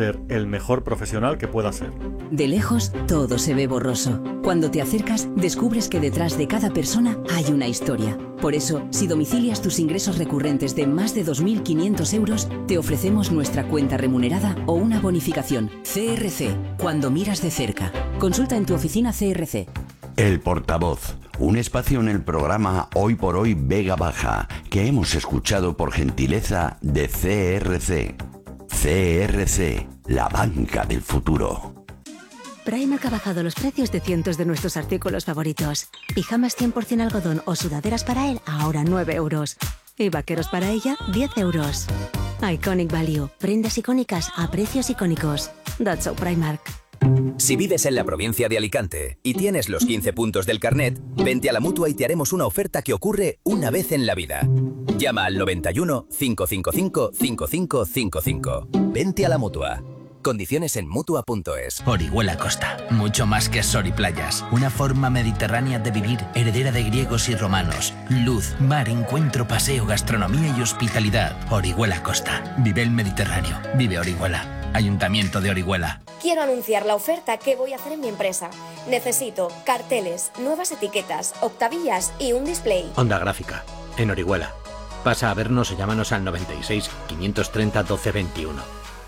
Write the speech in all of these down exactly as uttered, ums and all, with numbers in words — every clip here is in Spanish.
ser el mejor profesional que pueda ser. De lejos, todo se ve borroso. Cuando te acercas, descubres que detrás de cada persona hay una historia. Por eso, si domicilias tus ingresos recurrentes de más de dos mil quinientos euros, te ofrecemos nuestra cuenta remunerada o una bonificación. C R C, cuando miras de cerca. Consulta en tu oficina C R C. El Portavoz, un espacio en el programa Hoy por Hoy Vega Baja, que hemos escuchado por gentileza de C R C. C R C, la banca del futuro. Primark ha bajado los precios de cientos de nuestros artículos favoritos. Pijamas cien por ciento algodón o sudaderas para él, ahora nueve euros. Y vaqueros para ella, diez euros. Iconic Value, prendas icónicas a precios icónicos. That's so Primark. Si vives en la provincia de Alicante y tienes los quince puntos del carnet, vente a la Mutua y te haremos una oferta que ocurre una vez en la vida. Llama al noventa y uno, cinco cinco cinco, cinco cinco cinco cinco. Vente a la Mutua. Condiciones en Mutua punto es. Orihuela Costa, mucho más que sol y playas. Una forma mediterránea de vivir, heredera de griegos y romanos. Luz, mar, encuentro, paseo, gastronomía y hospitalidad. Orihuela Costa. Vive el Mediterráneo. Vive Orihuela. Ayuntamiento de Orihuela. Quiero anunciar la oferta que voy a hacer en mi empresa. Necesito carteles, nuevas etiquetas, octavillas y un display. Onda Gráfica, en Orihuela. Pasa a vernos o llámanos al noventa y seis, quinientos treinta, doce veintiuno.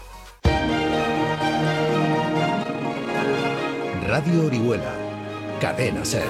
Radio Orihuela, Cadena Ser.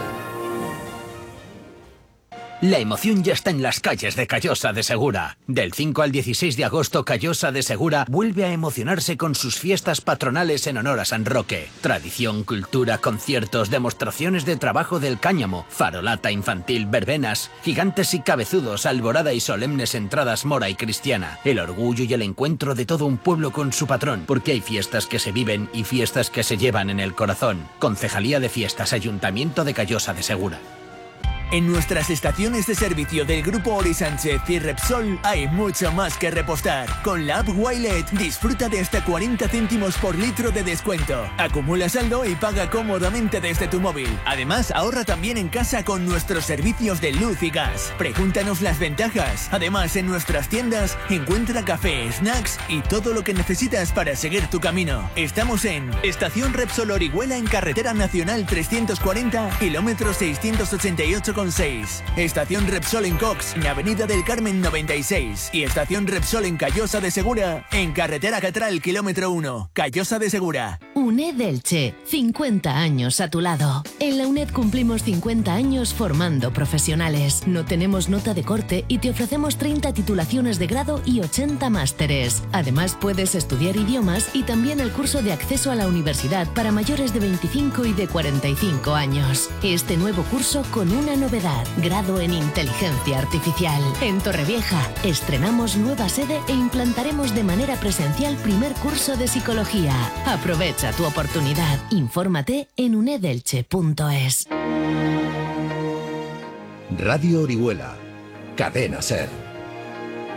La emoción ya está en las calles de Callosa de Segura. Del cinco al dieciséis de agosto, Callosa de Segura vuelve a emocionarse con sus fiestas patronales en honor a San Roque. Tradición, cultura, conciertos, demostraciones de trabajo del cáñamo, farolata infantil, verbenas, gigantes y cabezudos, alborada y solemnes entradas mora y cristiana. El orgullo y el encuentro de todo un pueblo con su patrón, porque hay fiestas que se viven y fiestas que se llevan en el corazón. Concejalía de Fiestas, Ayuntamiento de Callosa de Segura. En nuestras estaciones de servicio del Grupo Ori Sánchez y Repsol hay mucho más que repostar. Con la app Wilet disfruta de hasta cuarenta céntimos por litro de descuento. Acumula saldo y paga cómodamente desde tu móvil. Además, ahorra también en casa con nuestros servicios de luz y gas. Pregúntanos las ventajas. Además, en nuestras tiendas encuentra café, snacks y todo lo que necesitas para seguir tu camino. Estamos en Estación Repsol Orihuela en Carretera Nacional trescientos cuarenta, kilómetro seiscientos ochenta y ocho con seis. Estación Repsol en Cox, en Avenida del Carmen noventa y seis. Y Estación Repsol en Callosa de Segura, en Carretera Catral, kilómetro uno. Callosa de Segura. UNED Elche, cincuenta años a tu lado. En la UNED cumplimos cincuenta años formando profesionales. No tenemos nota de corte y te ofrecemos treinta titulaciones de grado y ochenta másteres. Además, puedes estudiar idiomas y también el curso de acceso a la universidad para mayores de veinticinco y de cuarenta y cinco años. Este nuevo curso con una novedad, grado en inteligencia artificial. En Torrevieja estrenamos nueva sede e implantaremos de manera presencial primer curso de psicología. Aprovecha tu oportunidad. Infórmate en unedelche punto es. Radio Orihuela, Cadena Ser.